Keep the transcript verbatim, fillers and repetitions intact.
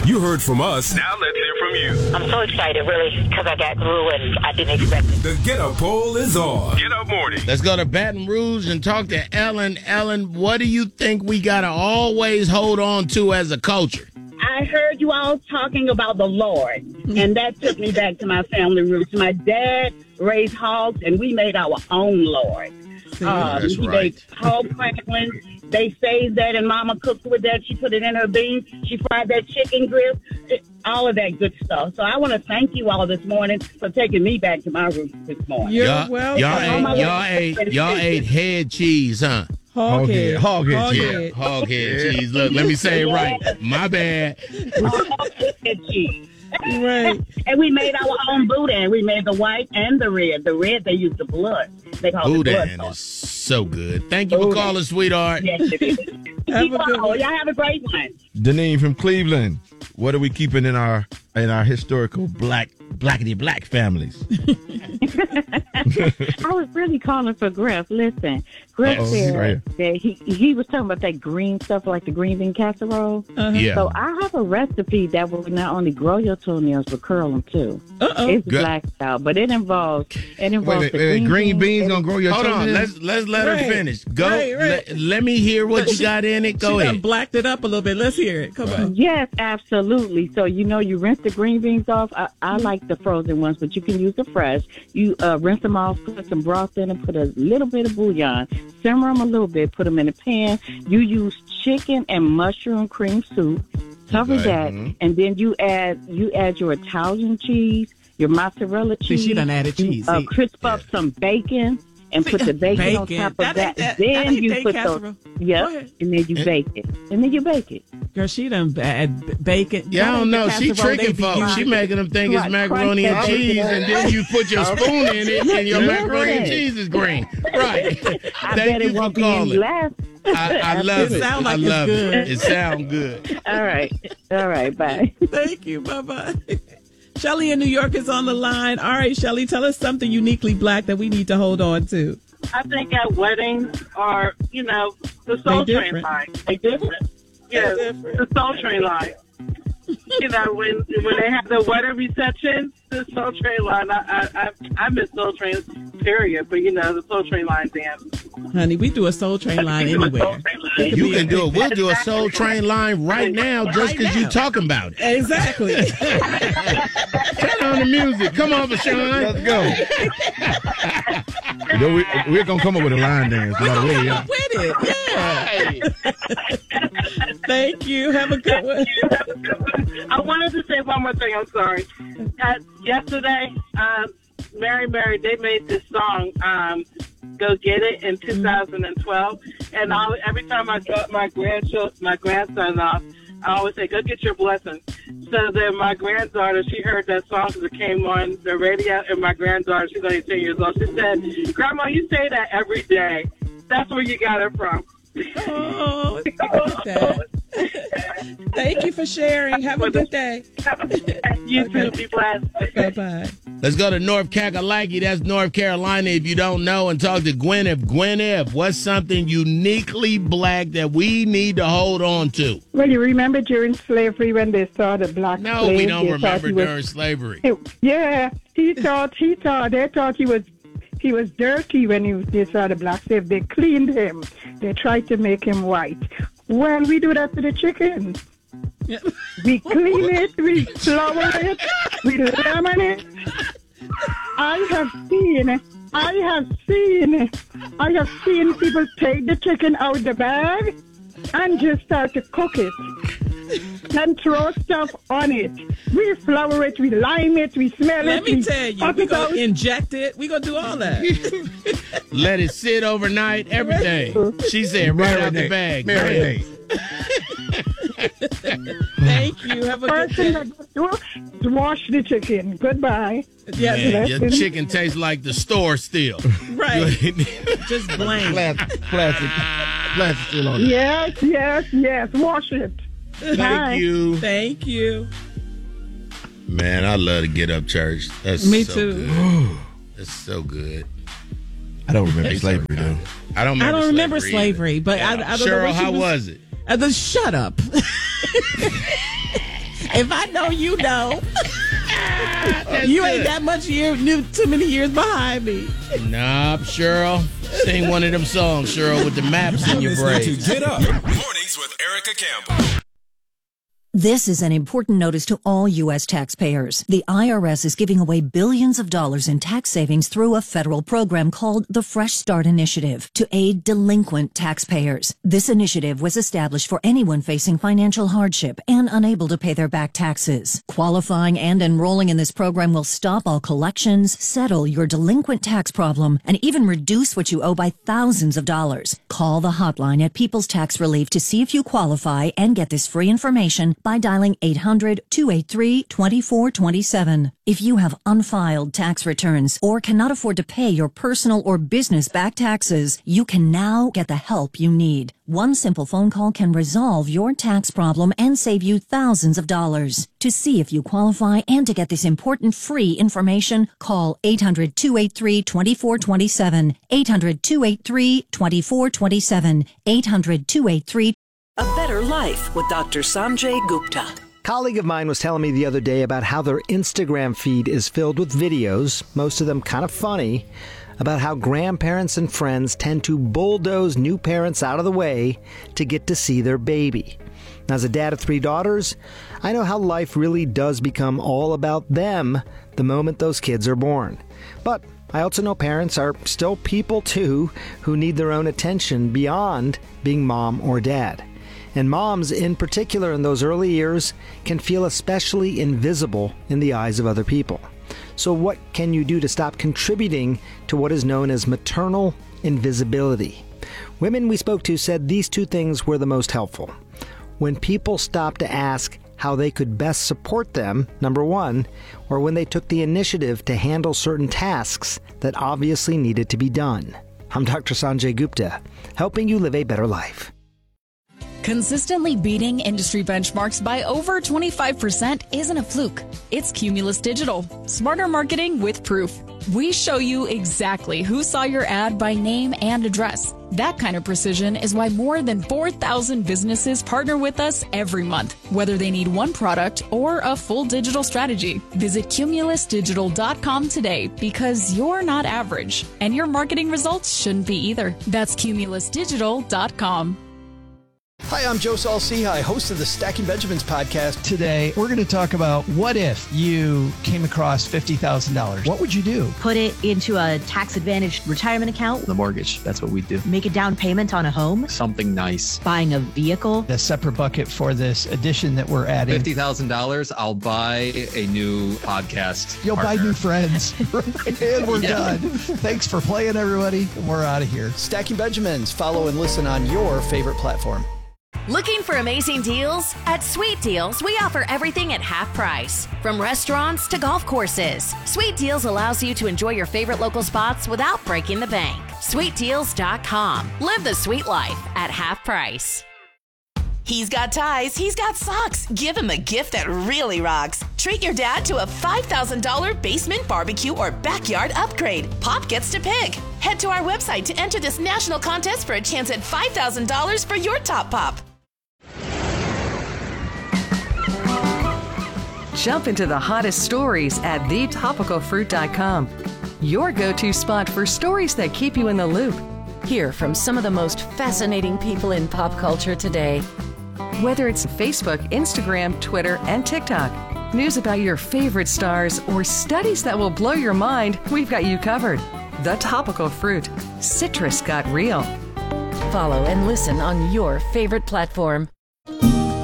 You heard from us. Now let's hear from you. I'm so excited, really, because I got through and I didn't expect it. The Get Up Poll is on. Get Up Morning. Let's go to Baton Rouge and talk to Ellen. Ellen, what do you think we got to always hold on to as a culture? I heard you all talking about the Lord, and that took me back to my family roots. My dad raised hogs, and we made our own Lord. Um, That's he right. made hog cracklings. They saved that, and Mama cooked with that. She put it in her beans. She fried that chicken grill, all of that good stuff. So I want to thank you all this morning for taking me back to my roots this morning. You're y'all, welcome. Y'all ate, y'all, ate, y'all ate head cheese, huh? Hog head. Hog head. Yeah, head. hog head cheese. Look, let me say it right. My bad. Hog head cheese. Right. And we made our own boudin. We made the white and the red. The red, they used the blood. They call it Boudin blood is so good. Thank you for Boudin. calling, sweetheart. Yes, it is. Have a good one. Y'all have a great one. Deneen from Cleveland. What are we keeping in our in our historical black blackity black families? I was really calling for Griff. Listen, Griff Uh-oh, he's said right that he he was talking about that green stuff like the green bean casserole. Uh-huh. Yeah. So I have a recipe that will not only grow your toenails but curl them too. Uh-oh. It's Good. black style, but it involves it involves Wait, the wait, wait, green, green beans and- gonna grow your Hold on. toenails? Let's let's let Right. her finish. Go. Right, right. Let, let me hear what you She- got in it. Go she done ahead. blacked it up a little bit. Let's hear it. Come on. Yes, absolutely. So you know you rinse the green beans off. I, I like the frozen ones, but you can use the fresh. You uh, rinse them off, put some broth in, and put a little bit of bouillon. Simmer them a little bit. Put them in a pan. You use chicken and mushroom cream soup. Cover Okay. that, Mm-hmm. and then you add you add your Italian cheese, your mozzarella See, cheese. she done added You, cheese. Uh, See? crisp up some bacon. And put the bacon, on Bacon. top of That that. ain't that- then that ain't you day put casserole. the Go yep, ahead. and then you bake it. And then you bake it. Girl, she done add bacon. Yeah, I That don't ain't the know. She casserole tricking they be folks. using. She making them think it's Right, macaroni and crunch that cheese, bacon. and then you put your spoon in it, and your Look macaroni at and it. cheese is green. Right. I Thank bet you it for won't be any calling. less. I, I love It it. sound like I it's love good. it. It sounds good. All right. All right. Bye. Thank you. Bye-bye. Shelly in New York is on the line. All right, Shelly, tell us something uniquely black that we need to hold on to. I think at weddings are, you know, the Soul They Train different. line. They different. Yeah, They different. the Soul Train line. You know, when when they have the wedding reception, the Soul Train line. I I I, I miss Soul Train, period. But you know, the Soul Train line dance. Honey, we do a Soul Train line anywhere. It could You be can a- do it. We'll do a Soul Train line right now just Right because you now. talking about it. Exactly. Turn on the music. Come on, Vashawn. Let's go. You know, we, we're gonna come up with a line dance. No matter where we are. With it, yeah. Thank you. Have a good one. I wanted to say one more thing. I'm sorry. Uh, yesterday, um, Mary Mary, they made this song, um, "Go Get It" in two thousand twelve, and I, every time I drop my grandchild, my grandson off, I always say, "Go get your blessing." So then my granddaughter, she heard that song because it came on the radio, and my granddaughter, she's only ten years old. She said, "Grandma, you say that every day. That's where you got it from." Oh, look at that. Thank you for sharing. Have a good day. You too. Be blessed. Bye-bye. Let's go to North Kakalaki. That's North Carolina. If you don't know, and talk to Gwyneth. Gwyneth, what's something uniquely black that we need to hold on to? Well, you remember during slavery when they saw the black No, slave, we don't they remember thought he was- during slavery. Yeah, he thought he thought they thought he was he was dirty when he, they saw the black slave. They cleaned him. They tried to make him white. Well, we do that to the chicken. Yeah. We clean it, we flour it, we lemon it. I have seen, I have seen, I have seen people take the chicken out the bag and just start to cook it and throw stuff on it. We flour it, we lime it, we smell Let it. me we tell you, pop we it out. gonna inject it. We gonna do all that. Let it sit overnight, everything. She said right out the bag. Marinate. Thank you. Have a good First thing day. I do is wash the chicken. Goodbye. Yes, Man, your chicken tastes like the store still. right. Just blank. Plastic, plastic, plastic still on it. Yes, yes, yes. Wash it. Bye. Thank you. Thank you. Man, I love to get up church. That's Me so too. Good. That's so good. I don't remember It's slavery okay. though. I don't remember I don't remember slavery, slavery, either. but Yeah. I, I don't know Cheryl, what she how was it? Uh, the, shut up. If I know, you know. You ain't that much year, too many years behind me. Nah, Cheryl. Sing one of them songs, Cheryl, with the maps in your brain. Get up. Mornings with Erica Campbell. This is an important notice to all U S taxpayers. The I R S is giving away billions of dollars in tax savings through a federal program called the Fresh Start Initiative to aid delinquent taxpayers. This initiative was established for anyone facing financial hardship and unable to pay their back taxes. Qualifying and enrolling in this program will stop all collections, settle your delinquent tax problem, and even reduce what you owe by thousands of dollars. Call the hotline at People's Tax Relief to see if you qualify and get this free information by dialing eight hundred, two eight three, two four two seven. If you have unfiled tax returns or cannot afford to pay your personal or business back taxes, you can now get the help you need. One simple phone call can resolve your tax problem and save you thousands of dollars. To see if you qualify and to get this important free information, call eight hundred, two eight three, two four two seven, eight hundred, two eight three, two four two seven, eight hundred, two eight three. A Better Life with Doctor Sanjay Gupta. A colleague of mine was telling me the other day about how their Instagram feed is filled with videos, most of them kind of funny, about how grandparents and friends tend to bulldoze new parents out of the way to get to see their baby. As a dad of three daughters, I know how life really does become all about them the moment those kids are born. But I also know parents are still people too who need their own attention beyond being mom or dad. And moms, in particular in those early years, can feel especially invisible in the eyes of other people. So what can you do to stop contributing to what is known as maternal invisibility? Women we spoke to said these two things were the most helpful. When people stopped to ask how they could best support them, number one, or when they took the initiative to handle certain tasks that obviously needed to be done. I'm Doctor Sanjay Gupta, helping you live a better life. Consistently beating industry benchmarks by over twenty-five percent isn't a fluke. It's Cumulus Digital. Smarter marketing with proof. We show you exactly who saw your ad by name and address. That kind of precision is why more than four thousand businesses partner with us every month, whether they need one product or a full digital strategy. Visit cumulus digital dot com today because you're not average, and your marketing results shouldn't be either. That's cumulus digital dot com. Hi, I'm Joe Saul-Sehy, host of the Stacking Benjamins podcast. Today, we're going to talk about what if you came across fifty thousand dollars? What would you do? Put it into a tax-advantaged retirement account. The mortgage, that's what we do. Make a down payment on a home. Something nice. Buying a vehicle. A separate bucket for this addition that we're adding. fifty thousand dollars, I'll buy a new podcast You'll partner. buy new friends. And we're yeah. done. Thanks for playing, everybody. We're out of here. Stacking Benjamins. Follow and listen on your favorite platform. Looking for amazing deals? At Sweet Deals, we offer everything at half price. From restaurants to golf courses, Sweet Deals allows you to enjoy your favorite local spots without breaking the bank. sweet deals dot com. Live the sweet life at half price. He's got ties, he's got socks. Give him a gift that really rocks. Treat your dad to a five thousand dollars basement barbecue or backyard upgrade. Pop gets to pick. Head to our website to enter this national contest for a chance at five thousand dollars for your top pop. Jump into the hottest stories at the topical fruit dot com. Your go-to spot for stories that keep you in the loop. Hear from some of the most fascinating people in pop culture today. Whether it's Facebook, Instagram, Twitter, and TikTok, news about your favorite stars, or studies that will blow your mind, we've got you covered. The Topical Fruit. Citrus got real. Follow and listen on your favorite platform.